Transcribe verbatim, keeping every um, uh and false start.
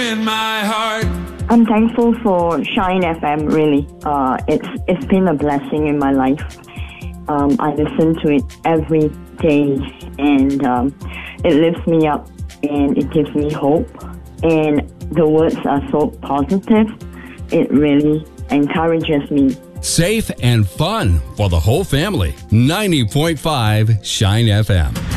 in my heart. I'm thankful for Shine F M, really. Uh, it's It's been a blessing in my life. Um, I listen to it every day, and um, it lifts me up, and it gives me hope. And the words are so positive. It really encourages me. Safe and fun for the whole family. ninety point five Shine F M.